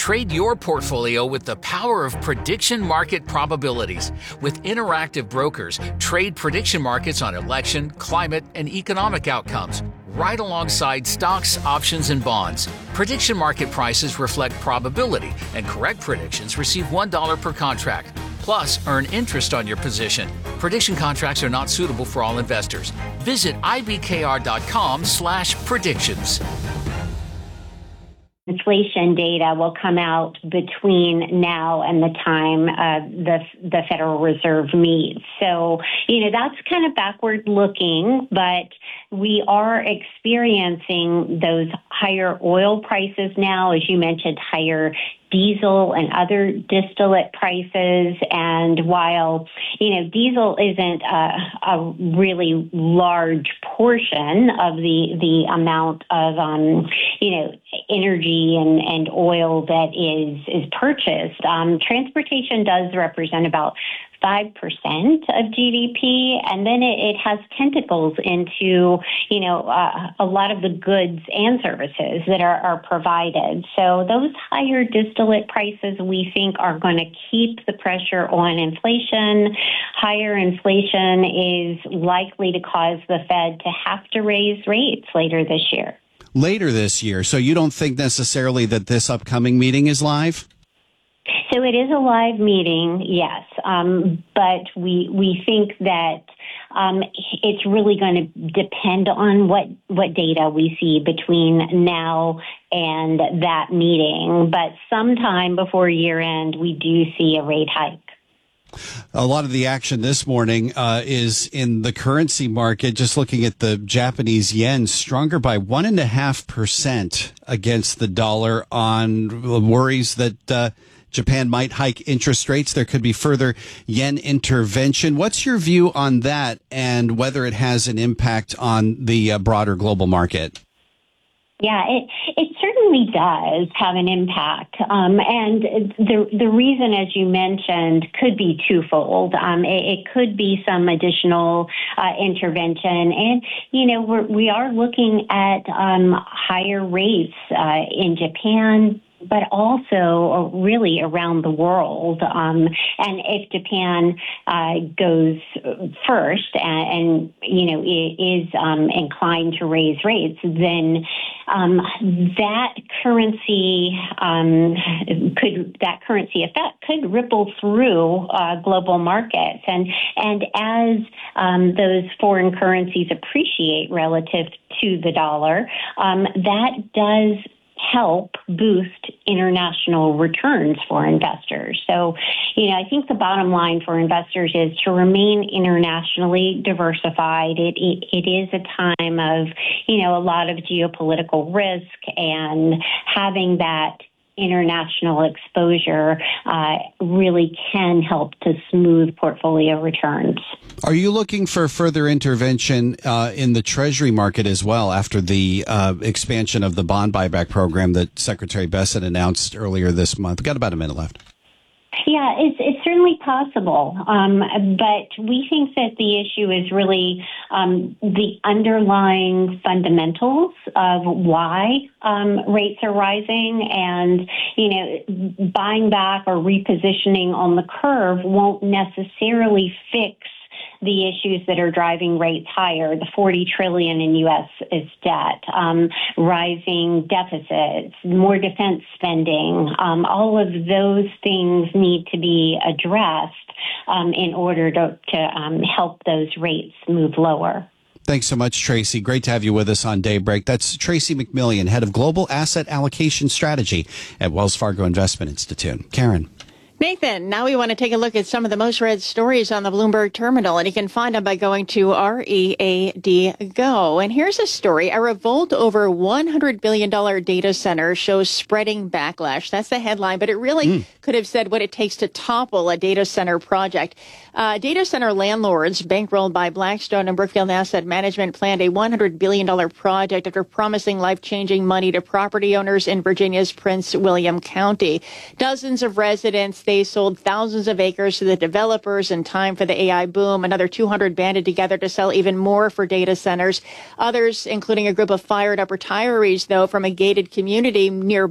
Trade your portfolio with the power of prediction market probabilities. With interactive brokers, trade prediction markets on election, climate, and economic outcomes, right alongside stocks, options, and bonds. Prediction market prices reflect probability, and correct predictions receive $1 per contract. Plus, earn interest on your position. Prediction contracts are not suitable for all investors. Visit ibkr.com/predictions. Inflation data will come out between now and the time the Federal Reserve meets. So, that's kind of backward looking, but we are experiencing those higher oil prices now, as you mentioned, higher diesel and other distillate prices. And while, diesel isn't a really large portion of the amount of, energy and oil that is purchased, transportation does represent about 5% of GDP, and then it has tentacles into, a lot of the goods and services that are provided. So those higher distillate prices, we think, are going to keep the pressure on inflation. Higher inflation is likely to cause the Fed to have to raise rates later this year. Later this year. So you don't think necessarily that this upcoming meeting is live? So it is a live meeting, yes, but we think that it's really going to depend on what data we see between now and that meeting. But sometime before year end, we do see a rate hike. A lot of the action this morning is in the currency market. Just looking at the Japanese yen, stronger by 1.5% against the dollar on worries that Japan might hike interest rates. There could be further yen intervention. What's your view on that and whether it has an impact on the broader global market? Yeah, it certainly does have an impact. And the reason, as you mentioned, could be twofold. It could be some additional intervention. And, we are looking at higher rates in Japan, but also really around the world. And if Japan goes first and is inclined to raise rates, then that currency effect could ripple through global markets. And as those foreign currencies appreciate relative to the dollar, that does help boost international returns for investors. So, I think the bottom line for investors is to remain internationally diversified. It is a time of, a lot of geopolitical risk, and having that international exposure really can help to smooth portfolio returns. Are you looking for further intervention in the Treasury market as well after the expansion of the bond buyback program that Secretary Bessent announced earlier this month? We've got about a minute left. Yeah, it's certainly possible. But we think that the issue is really the underlying fundamentals of why rates are rising, and, buying back or repositioning on the curve won't necessarily fix the issues that are driving rates higher, the $40 trillion in U.S. is debt, rising deficits, more defense spending. All of those things need to be addressed in order to help those rates move lower. Thanks so much, Tracy. Great to have you with us on Daybreak. That's Tracy McMillian, head of Global Asset Allocation Strategy at Wells Fargo Investment Institute. Karen. Nathan, now we want to take a look at some of the most read stories on the Bloomberg terminal, and you can find them by going to READ Go. And here's a story. A revolt over $100 billion data center shows spreading backlash. That's the headline, but it really could have said what it takes to topple a data center project. Data center landlords, bankrolled by Blackstone and Brookfield Asset Management, planned a $100 billion project after promising life-changing money to property owners in Virginia's Prince William County. Dozens of residents, they sold thousands of acres to the developers in time for the AI boom. Another 200 banded together to sell even more for data centers. Others, including a group of fired-up retirees, though, from a gated community near